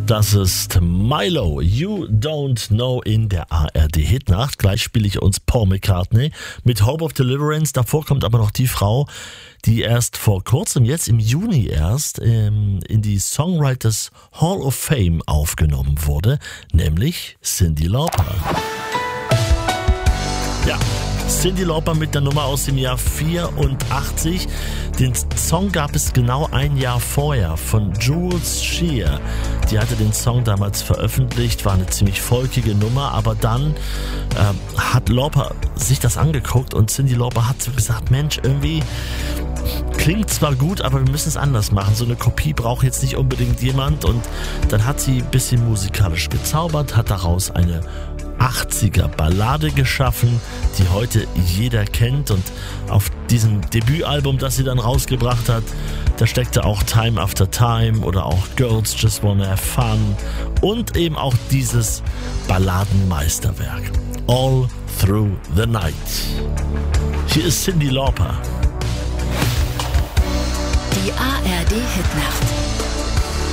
Das ist Milo, You Don't Know in der ARD-Hitnacht. Gleich spiele ich uns Paul McCartney mit Hope of Deliverance. Davor kommt aber noch die Frau, die erst vor kurzem, jetzt im Juni erst, in die Songwriters Hall of Fame aufgenommen wurde, nämlich Cyndi Lauper. Ja, Cyndi Lauper mit der Nummer aus dem Jahr 84. Den Song gab es genau ein Jahr vorher von Jules Shear. Die hatte den Song damals veröffentlicht, war eine ziemlich folkige Nummer, aber dann hat Lauper sich das angeguckt und Cyndi Lauper hat so gesagt, Mensch, irgendwie klingt zwar gut, aber wir müssen es anders machen. So eine Kopie braucht jetzt nicht unbedingt jemand, und dann hat sie ein bisschen musikalisch gezaubert, hat daraus eine 80er Ballade geschaffen, die heute jeder kennt, und auf diesem Debütalbum, das sie dann rausgebracht hat, da steckte auch Time After Time oder auch Girls Just Wanna Have Fun und eben auch dieses Balladenmeisterwerk All Through the Night. Hier ist Cyndi Lauper. Die ARD Hitnacht.